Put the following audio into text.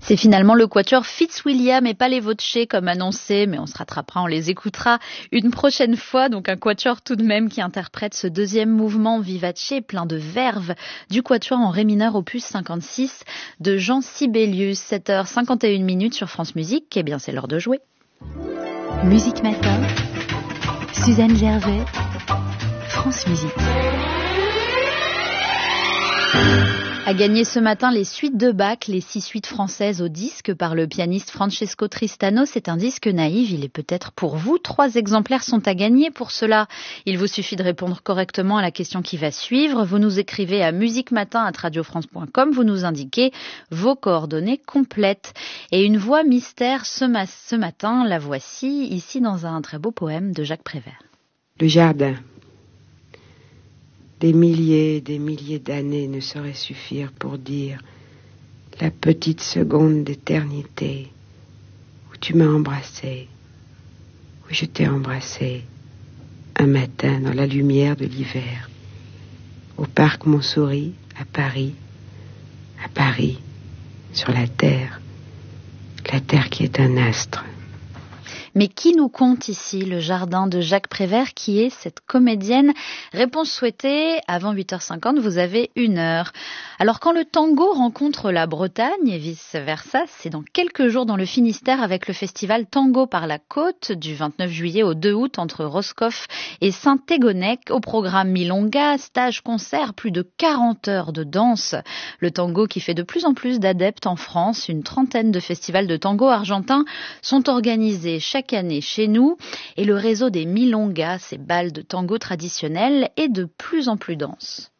C'est finalement le quatuor Fitzwilliam et pas les Voce comme annoncé, mais on se rattrapera, on les écoutera une prochaine fois. Donc un quatuor tout de même qui interprète ce deuxième mouvement vivace, plein de verve, du quatuor en ré mineur opus 56 de Jean Sibelius. 7h51 sur France Musique, eh bien c'est l'heure de jouer. Musique Matin, Suzanne Gervais, France Musique. A gagné ce matin les suites de Bach, les 6 suites françaises au disque par le pianiste Francesco Tristano. C'est un disque naïf, il est peut-être pour vous. 3 exemplaires sont à gagner. Pour cela, il vous suffit de répondre correctement à la question qui va suivre. Vous nous écrivez à musiquematin@radiofrance.com, vous nous indiquez vos coordonnées complètes. Et une voix mystère ce matin, la voici, ici dans un très beau poème de Jacques Prévert. Le jardin. Des milliers d'années ne sauraient suffire pour dire la petite seconde d'éternité où tu m'as embrassé, où je t'ai embrassé, un matin dans la lumière de l'hiver, au parc Montsouris, à Paris, sur la terre qui est un astre. Mais qui nous conte ici le jardin de Jacques Prévert? Qui est cette comédienne? Réponse souhaitée, avant 8h50, vous avez 1 heure. Alors quand le tango rencontre la Bretagne et vice-versa, c'est dans quelques jours dans le Finistère avec le festival Tango par la Côte du 29 juillet au 2 août entre Roscoff et Saint-Égonec. Au programme milonga, stage, concert, plus de 40 heures de danse. Le tango qui fait de plus en plus d'adeptes en France. Une trentaine de festivals de tango argentin sont organisés chaque année chez nous et le réseau des milongas, ces balles de tango traditionnelles, est de plus en plus dense.